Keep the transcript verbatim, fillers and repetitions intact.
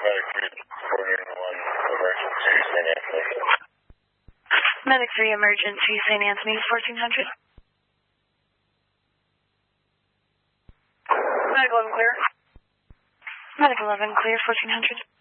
Medic three emergency, Saint Anthony's, fourteen hundred. Medic eleven clear. Medic eleven clear, fourteen hundred.